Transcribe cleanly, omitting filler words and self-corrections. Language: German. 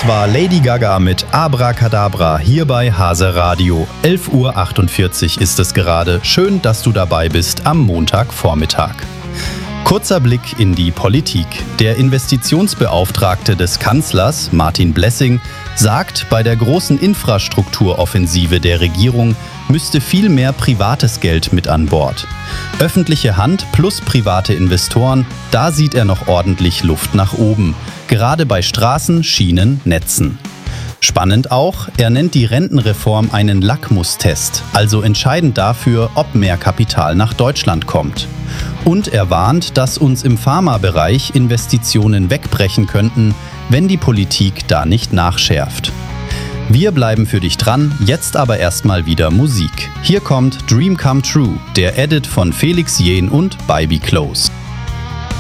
Das war Lady Gaga mit Abracadabra hier bei Hase Radio. 11:48 Uhr ist es gerade. Schön, dass du dabei bist am Montagvormittag. Kurzer Blick in die Politik. Der Investitionsbeauftragte des Kanzlers, Martin Blessing, sagt, bei der großen Infrastrukturoffensive der Regierung müsste viel mehr privates Geld mit an Bord. Öffentliche Hand plus private Investoren, da sieht er noch ordentlich Luft nach oben. Gerade bei Straßen, Schienen, Netzen. Spannend auch, er nennt die Rentenreform einen Lackmustest, also entscheidend dafür, ob mehr Kapital nach Deutschland kommt. Und er warnt, dass uns im Pharmabereich Investitionen wegbrechen könnten, wenn die Politik da nicht nachschärft. Wir bleiben für dich dran, jetzt aber erstmal wieder Musik. Hier kommt Dream Come True, der Edit von Felix Jähn und Bybie Close.